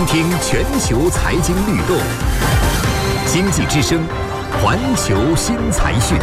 倾听全球财经律动，经济之声，环球新财讯。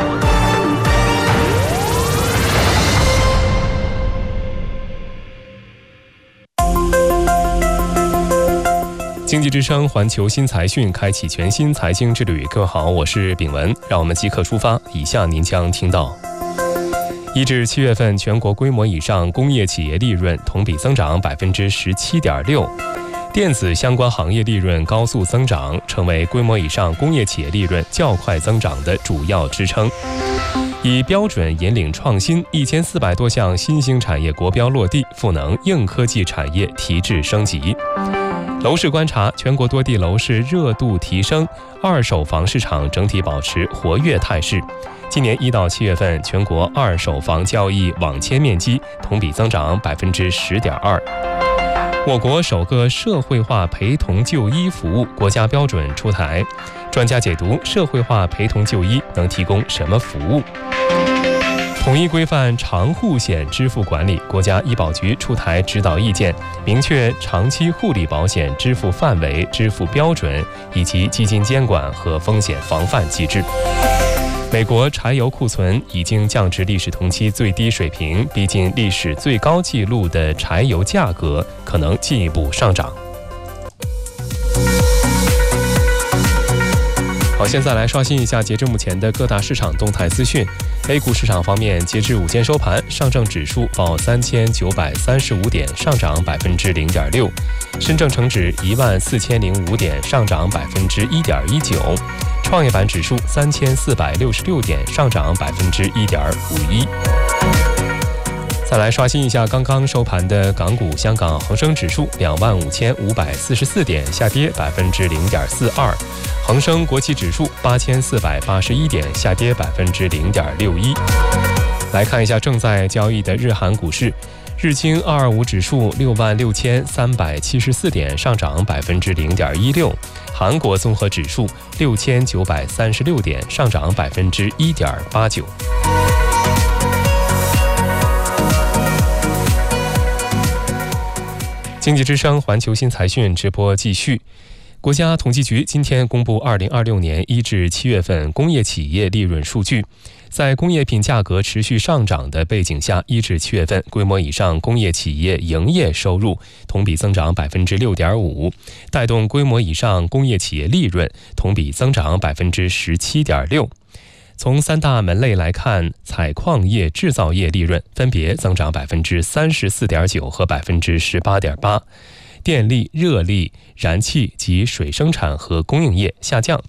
经济之声环球新财讯开启全新财经之旅。各位好，我是炳文，让我们即刻出发。以下您将听到：1至7月份全国规模以上工业企业利润同比增长 17.6%， 电子相关行业利润高速增长，成为规模以上工业企业利润较快增长的主要支撑。以标准引领创新，1400多项新兴产业国标落地，赋能硬科技产业提质升级。楼市观察，全国多地楼市热度提升，二手房市场整体保持活跃态势。今年1到7月份，全国二手房交易网签面积同比增长 10.2%。我国首个社会化陪同就医服务国家标准出台，专家解读社会化陪同就医能提供什么服务。统一规范长护险支付管理，国家医保局出台指导意见，明确长期护理保险支付范围、支付标准以及基金监管和风险防范机制。美国柴油库存已经降至历史同期最低水平，逼近历史最高纪录的柴油价格可能进一步上涨。好，现在来刷新一下截至目前的各大市场动态资讯。A 股市场方面，截至午间收盘，上证指数报3935点，上涨 0.6%； 深证成指14005点，上涨 1.19%； 创业板指数3466点，上涨 1.51%。再来刷新一下刚刚收盘的港股，香港恒生指数25544点，下跌 0.42%； 恒生国企指数8481点，下跌 0.61%。来看一下正在交易的日韩股市，日经225指数66374点，上涨 0.16%； 韩国综合指数6936点，上涨 1.89%。经济之声环球新财讯直播继续。国家统计局今天公布2026年1至7月份工业企业利润数据。在工业品价格持续上涨的背景下，1至7月份规模以上工业企业营业收入同比增长 6.5%， 带动规模以上工业企业利润同比增长 17.6%。从3大门类来看，采矿业、制造业利润分别增长 34.9% 和 18.8%， 电力、热力、燃气及水生产和供应业下降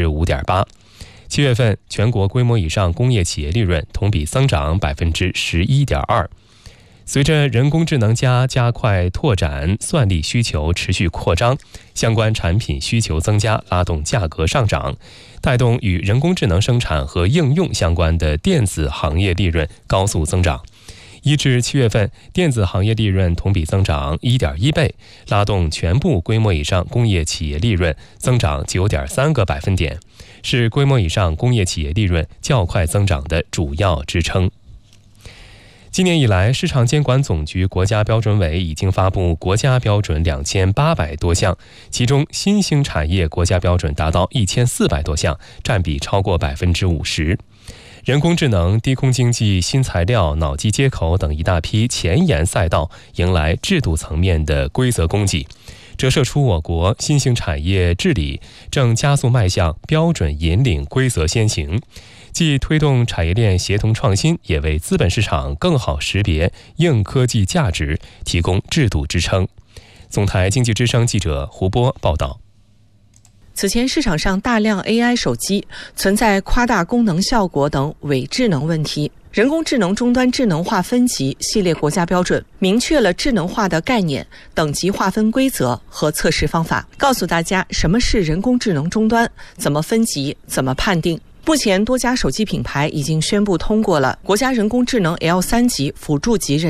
5.8%。7月份全国规模以上工业企业利润同比增长 11.2%。随着人工智能加快拓展，算力需求持续扩张，相关产品需求增加，拉动价格上涨，带动与人工智能生产和应用相关的电子行业利润高速增长。1至7月份，电子行业利润同比增长 1.1倍，拉动全部规模以上工业企业利润增长 9.3个百分点，是规模以上工业企业利润较快增长的主要支撑。今年以来，市场监管总局国家标准委已经发布国家标准2800多项，其中新兴产业国家标准达到1400多项，占比超过 50%。人工智能、低空经济、新材料、脑机接口等一大批前沿赛道迎来制度层面的规则供给，折射出我国新兴产业治理正加速迈向标准引领、规则先行，既推动产业链协同创新，也为资本市场更好识别硬科技价值提供制度支撑。总台经济之声记者胡波报道。 此前市场上大量 AI 手机存在夸大功能效果等伪智能问题，人工智能终端智能化分级系列国家标准明确了智能化的概念、等级划分规则和测试方法，告诉大家什么是人工智能终端，怎么分级，怎么判定。目前多家手机品牌已经宣布通过了国家人工智能 L3级辅助级认证，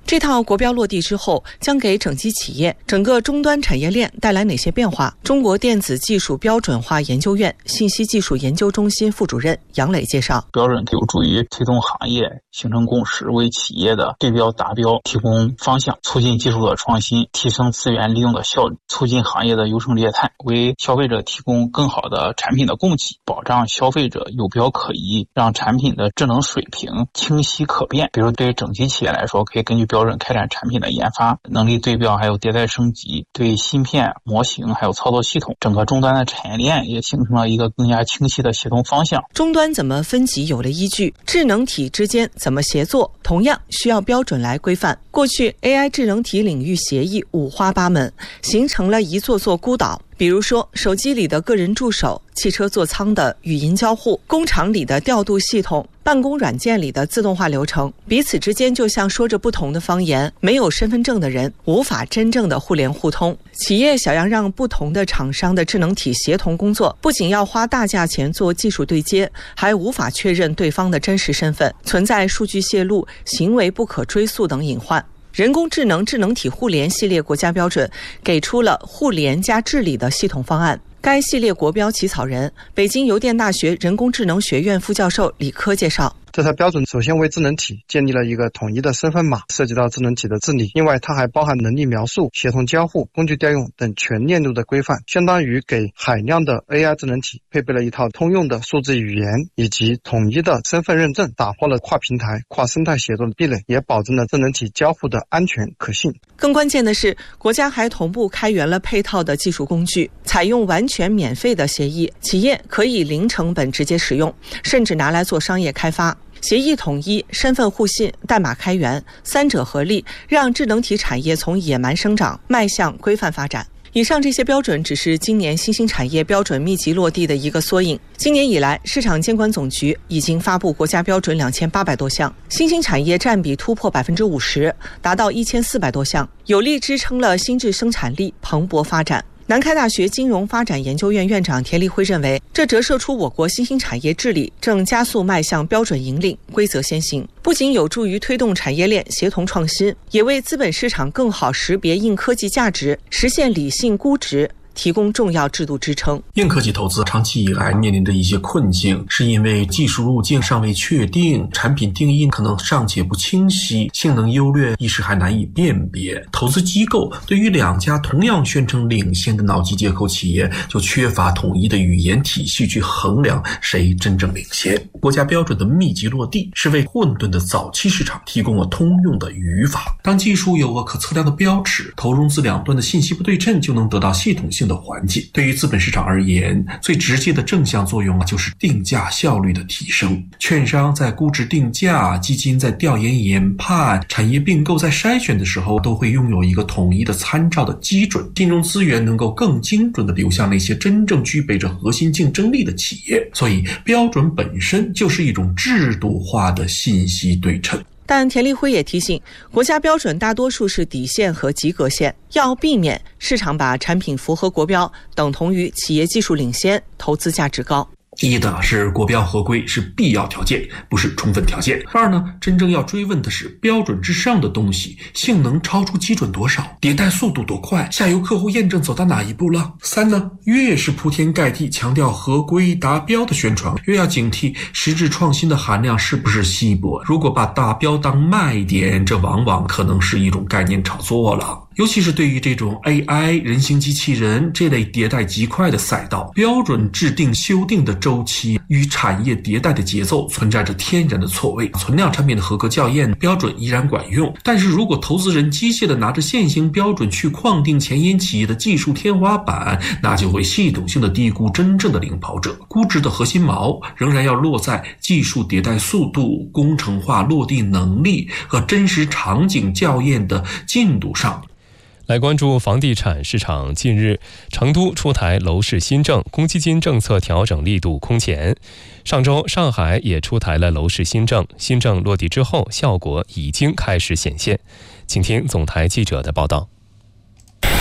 这套国标落地之后，将给整机企业、整个终端产业链带来哪些变化？中国电子技术标准化研究院信息技术研究中心副主任杨磊介绍， 标准有助于推动行业形成共识，为企业的对标达标提供方向，促进技术的创新，提升资源利用的效率，促进行业的优胜劣汰，为消费者提供更好的产品的供给，保障消费者有标可依，让产品的智能水平清晰可辨。比如对整机企业来说，可以根据标准开展产品的研发、能力对标，还有迭代升级，对芯片、模型还有操作系统，整个终端的产业链也形成了一个更加清晰的协同方向。 终端怎么分级有了依据，智能体之间怎么协作，同样需要标准来规范。过去 AI 智能体领域协议五花八门，形成了一座座孤岛。比如说，手机里的个人助手，汽车座舱的语音交互，工厂里的调度系统，办公软件里的自动化流程，彼此之间就像说着不同的方言，没有身份证的人无法真正的互联互通。企业想要让不同的厂商的智能体协同工作，不仅要花大价钱做技术对接，还无法确认对方的真实身份，存在数据泄露、行为不可追溯等隐患。人工智能智能体互联系列国家标准给出了互联加治理的系统方案。该系列国标起草人，北京邮电大学人工智能学院副教授李科介绍， 这套标准首先为智能体建立了一个统一的身份码，涉及到智能体的治理。另外，它还包含能力描述、协同交互、工具调用等全链路的规范，相当于给海量的 AI 智能体配备了一套通用的数字语言以及统一的身份认证，打破了跨平台、跨生态协作的壁垒，也保证了智能体交互的安全可信。 更关键的是，国家还同步开源了配套的技术工具，采用完全免费的协议，企业可以零成本直接使用，甚至拿来做商业开发。协议统一、身份互信、代码开源，三者合力，让智能体产业从野蛮生长迈向规范发展。以上这些标准只是今年新兴产业标准密集落地的一个缩影。今年以来，市场监管总局已经发布国家标准2800多项，新兴产业占比突破50%，达到1400多项，有力支撑了新质生产力蓬勃发展。南开大学金融发展研究院院长田立辉认为，这折射出我国新兴产业治理正加速迈向标准引领、规则先行，不仅有助于推动产业链协同创新，也为资本市场更好识别硬科技价值，实现理性估值提供重要制度支撑。 硬科技投资长期以来面临着一些困境，是因为技术路径尚未确定，产品定义可能尚且不清晰，性能优劣一时还难以辨别。投资机构对于两家同样宣称领先的脑机接口企业，就缺乏统一的语言体系去衡量谁真正领先。国家标准的密集落地，是为混沌的早期市场提供了通用的语法。当技术有个可测量的标尺，投融资两端的信息不对称就能得到系统性的缓解。对于资本市场而言，最直接的正向作用就是定价效率的提升。券商在估值定价，基金在调研研判，产业并购在筛选的时候，都会拥有一个统一的参照的基准，金融资源能够更精准地流向那些真正具备着核心竞争力的企业。所以标准本身就是一种制度化的信息对称。 但田立辉也提醒，国家标准大多数是底线和及格线，要避免市场把产品符合国标等同于企业技术领先、投资价值高。 一呢是国标合规是必要条件，不是充分条件。二呢，真正要追问的是标准之上的东西性能超出基准多少，迭代速度多快，下游客户验证走到哪一步了。三呢，越是铺天盖地强调合规达标的宣传，越要警惕实质创新的含量是不是稀薄。如果把达标当卖点，这往往可能是一种概念炒作了。尤其是对于这种 AI 人形机器人这类迭代极快的赛道，标准制定修订的周期与产业迭代的节奏存在着天然的错位。存量产品的合格校验标准依然管用，但是如果投资人机械的拿着现行标准去框定前沿企业的技术天花板，那就会系统性的低估真正的领跑者。估值的核心锚仍然要落在技术迭代速度、工程化落地能力和真实场景校验的进度上。 来关注房地产市场，近日成都出台楼市新政，公积金政策调整力度空前。上周上海也出台了楼市新政，新政落地之后效果已经开始显现。请听总台记者的报道。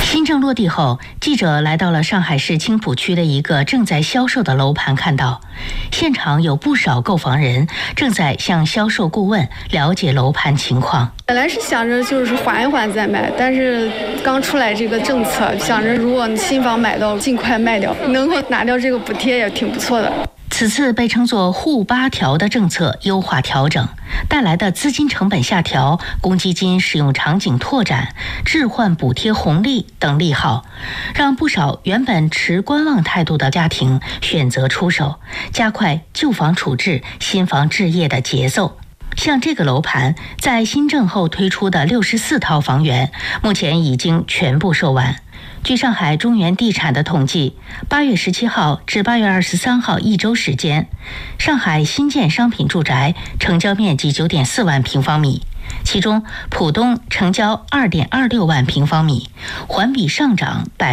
新政落地后，记者来到了上海市青浦区的一个正在销售的楼盘，看到现场有不少购房人正在向销售顾问了解楼盘情况。 本来是想着就是缓一缓再卖，但是刚出来这个政策，想着如果新房买到尽快卖掉，能够拿掉这个补贴也挺不错的。 此次被称作沪8条的政策优化调整带来的资金成本下调、公积金使用场景拓展、置换补贴红利等利好，让不少原本持观望态度的家庭选择出手，加快旧房处置、新房置业的节奏。像这个楼盘，在新政后推出的64套房源，目前已经全部售完。据上海中原地产的统计，8月17号至8月23号一周时间，上海新建商品住宅成交面积9.4万平方米，其中浦东成交2.26万平方米，环比上涨